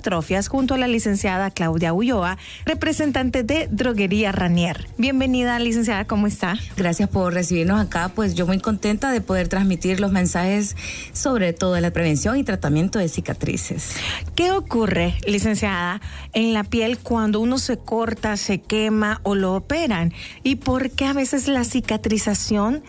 hipertrofias junto a la licenciada Claudia Ulloa, representante de Droguería Ranier. Bienvenida, licenciada, ¿cómo está? Gracias por recibirnos acá, pues yo muy contenta de poder transmitir los mensajes sobre todo de la prevención y tratamiento de cicatrices. ¿Qué ocurre, licenciada, en la piel cuando uno se corta, se quema o lo operan? ¿Y por qué a veces la cicatrización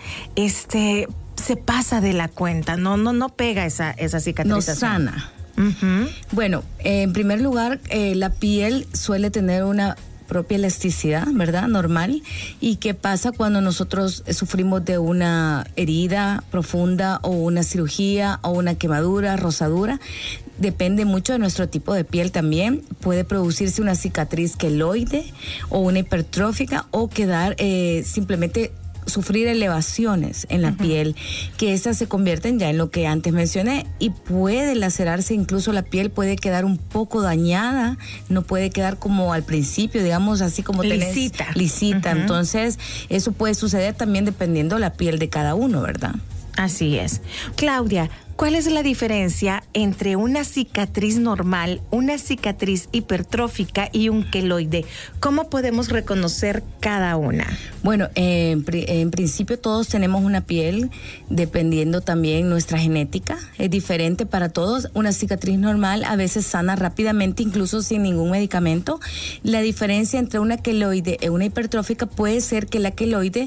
se pasa de la cuenta? No pega esa cicatrización. No sana. Uh-huh. Bueno, en primer lugar, la piel suele tener una propia elasticidad, ¿verdad? Normal. ¿Y qué pasa cuando nosotros sufrimos de una herida profunda o una cirugía o una quemadura, rosadura? Depende mucho de nuestro tipo de piel también. Puede producirse una cicatriz queloide o una hipertrófica o quedar simplemente sufrir elevaciones en la piel, que estas se convierten ya en lo que antes mencioné y puede lacerarse, incluso la piel puede quedar un poco dañada, no puede quedar como al principio, digamos, así como lisita. Entonces, eso puede suceder también dependiendo la piel de cada uno, ¿verdad? Así es. Claudia, ¿cuál es la diferencia entre una cicatriz normal, una cicatriz hipertrófica y un queloide? ¿Cómo podemos reconocer cada una? Bueno, en principio todos tenemos una piel, dependiendo también nuestra genética, es diferente para todos. Una cicatriz normal a veces sana rápidamente, incluso sin ningún medicamento. La diferencia entre una queloide y una hipertrófica puede ser que la queloide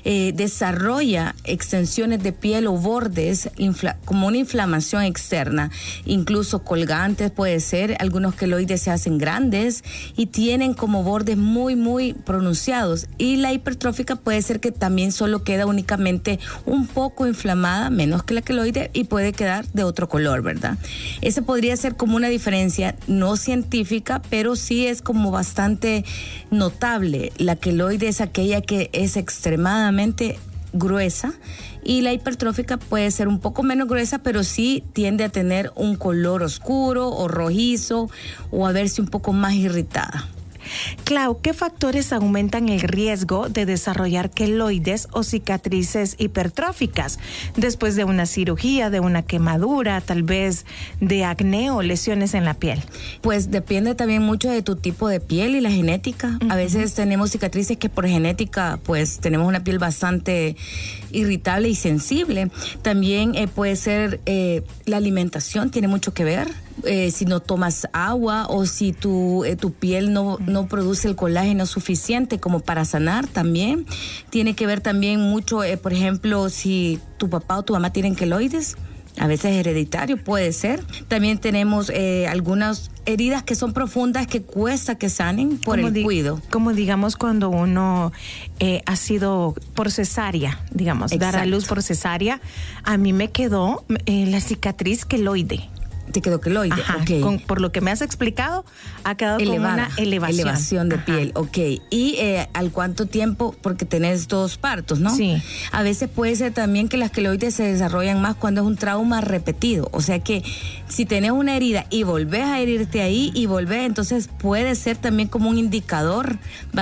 desarrolla extensiones de piel o bordes como una inflamación externa, incluso colgantes puede ser. Algunos queloides se hacen grandes y tienen como bordes muy, muy pronunciados, y la hipertrófica puede ser que también solo queda únicamente un poco inflamada, menos que la queloide, y puede quedar de otro color, ¿verdad? Esa podría ser como una diferencia no científica, pero sí es como bastante notable. La queloide es aquella que es extremadamente gruesa y la hipertrófica puede ser un poco menos gruesa, pero sí tiende a tener un color oscuro o rojizo o a verse un poco más irritada. Clau, ¿qué factores aumentan el riesgo de desarrollar queloides o cicatrices hipertróficas después de una cirugía, de una quemadura, tal vez de acné o lesiones en la piel? Pues depende también mucho de tu tipo de piel y la genética. Uh-huh. A veces tenemos cicatrices que por genética pues tenemos una piel bastante irritable y sensible. También puede ser la alimentación, tiene mucho que ver. Si no tomas agua o si tu piel no produce el colágeno suficiente como para sanar, también tiene que ver también mucho, por ejemplo, si tu papá o tu mamá tienen queloides, a veces hereditario puede ser. También tenemos algunas heridas que son profundas que cuesta que sanen por el cuido. Como digamos cuando uno ha sido por cesárea, digamos, Exacto. Dar a luz por cesárea, a mí me quedó la cicatriz queloide. Te quedó queloide. Ajá, okay. Por lo que me has explicado, ha quedado elevada, como una elevación de Ajá. piel, ok. ¿Y al cuánto tiempo? Porque tenés 2 partos, ¿no? Sí. A veces puede ser también que las queloides se desarrollan más cuando es un trauma repetido. O sea que si tenés una herida y volvés a herirte ahí y volvés, entonces puede ser también como un indicador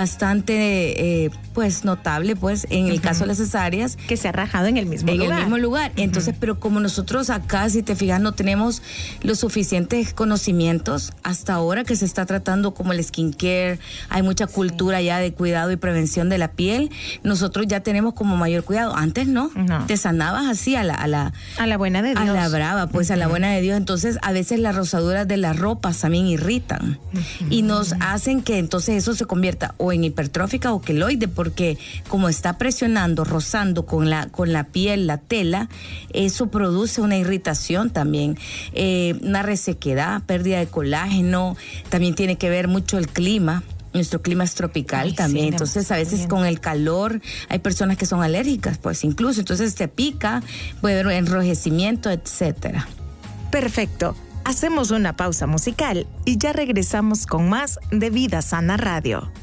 bastante pues notable, pues en el caso de las cesáreas. Que se ha rajado en el mismo lugar. En el mismo lugar. Entonces, pero como nosotros acá, si te fijas, no tenemos los suficientes conocimientos hasta ahora que se está tratando como el skincare, hay mucha cultura ya de cuidado y prevención de la piel. Nosotros ya tenemos como mayor cuidado. Antes no. Te sanabas así a la buena de Dios. A la brava, pues a la buena de Dios. Entonces, a veces las rosaduras de las ropas también irritan y nos hacen que entonces eso se convierta o en hipertrófica o queloide, porque como está presionando, rozando con la piel, la tela, eso produce una irritación también, una resequedad, pérdida de colágeno. También tiene que ver mucho el clima. Nuestro clima es tropical también, sí, entonces a veces con el calor hay personas que son alérgicas, pues incluso, entonces te pica, puede haber enrojecimiento, etcétera. Perfecto. Hacemos una pausa musical y ya regresamos con más de Vida Sana Radio.